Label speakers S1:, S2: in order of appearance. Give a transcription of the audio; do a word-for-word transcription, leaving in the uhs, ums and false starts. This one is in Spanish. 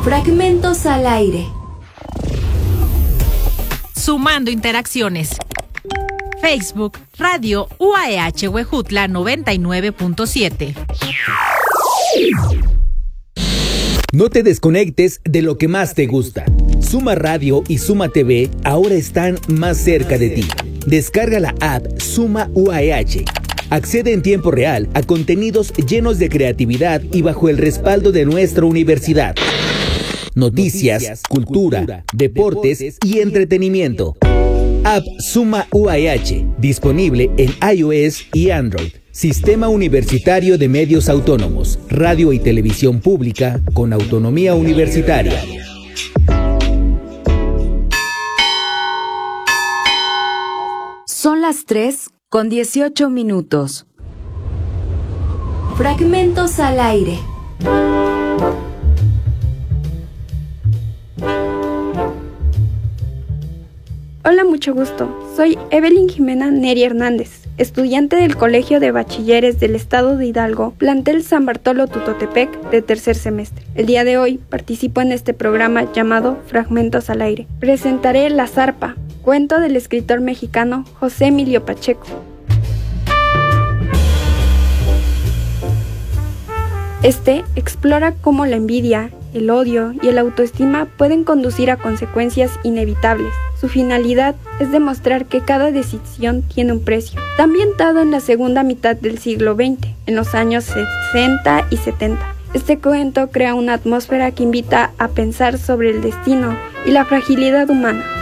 S1: Fragmentos al aire.
S2: Sumando interacciones. Facebook, Radio U A E H Huejutla noventa y nueve punto siete.
S3: No te desconectes de lo que más te gusta. Suma Radio y Suma T V ahora están más cerca de ti. Descarga la app Suma U A E H. Accede en tiempo real a contenidos llenos de creatividad y bajo el respaldo de nuestra universidad. Noticias, cultura, deportes y entretenimiento. App Suma U A E H, disponible en iOS y Android. Sistema Universitario de Medios Autónomos, radio y televisión pública con autonomía universitaria.
S1: Son las tres con dieciocho minutos. Fragmentos al aire.
S4: Hola, mucho gusto. Soy Evelyn Jimena Neri Hernández, estudiante del Colegio de Bachilleres del Estado de Hidalgo, plantel San Bartolo Tutotepec de tercer semestre. El día de hoy participo en este programa llamado Fragmentos al Aire. Presentaré La Zarpa, cuento del escritor mexicano José Emilio Pacheco. Este explora cómo la envidia, el odio y el autoestima pueden conducir a consecuencias inevitables. Su finalidad es demostrar que cada decisión tiene un precio. Está ambientado en la segunda mitad del siglo veinte, en los años sesenta y setenta. Este cuento crea una atmósfera que invita a pensar sobre el destino y la fragilidad humana.